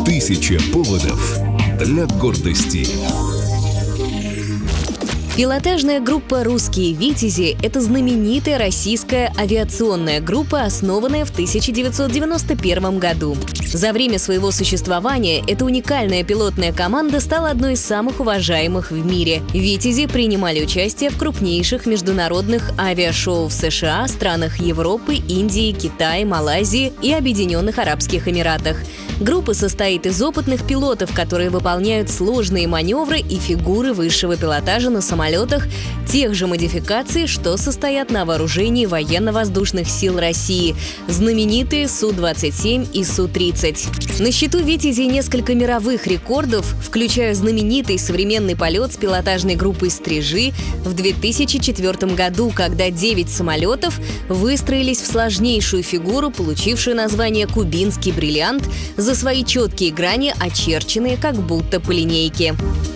Тысяча поводов для гордости. Пилотажная группа «Русские Витязи» — это знаменитая российская авиационная группа, основанная в 1991 году. За время своего существования эта уникальная пилотная команда стала одной из самых уважаемых в мире. «Витязи» принимали участие в крупнейших международных авиашоу в США, странах Европы, Индии, Китая, Малайзии и Объединенных Арабских Эмиратах. Группа состоит из опытных пилотов, которые выполняют сложные маневры и фигуры высшего пилотажа на самолетах тех же модификаций, что состоят на вооружении военно-воздушных сил России, знаменитые Су-27 и Су-30. На счету «Витязей» несколько мировых рекордов, включая знаменитый современный полет с пилотажной группой «Стрижи» в 2004 году, когда 9 самолетов выстроились в сложнейшую фигуру, получившую название «Кубинский бриллиант», за свои четкие грани, очерченные как будто по линейке.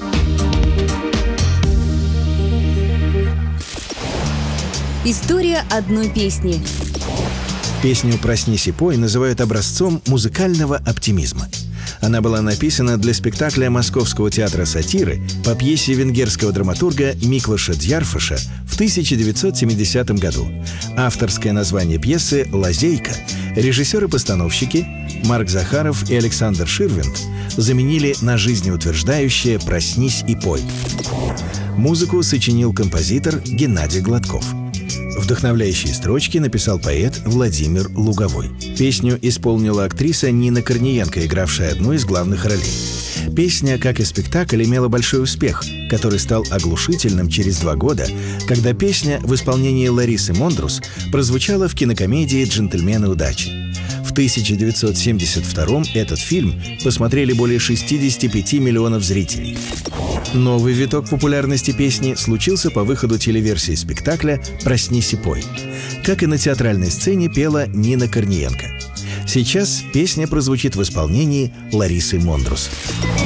История одной песни. Песню «Проснись и пой» называют образцом музыкального оптимизма. Она была написана для спектакля Московского театра сатиры по пьесе венгерского драматурга Миклоша Дьярфоша в 1970 году. Авторское название пьесы «Лазейка». Режиссеры-постановщики Марк Захаров и Александр Ширвинд заменили на жизнеутверждающее «Проснись и пой». Музыку сочинил композитор Геннадий Гладков. Вдохновляющие строчки написал поэт Владимир Луговой. Песню исполнила актриса Нина Корниенко, игравшая одну из главных ролей. Песня, как и спектакль, имела большой успех, который стал оглушительным через 2 года, когда песня в исполнении Ларисы Мондрус прозвучала в кинокомедии «Джентльмены удачи». В 1972 этот фильм посмотрели более 65 миллионов зрителей. Новый виток популярности песни случился по выходу телеверсии спектакля «Проснись и пой». Как и на театральной сцене пела Нина Корниенко. Сейчас песня прозвучит в исполнении Ларисы Мондрус.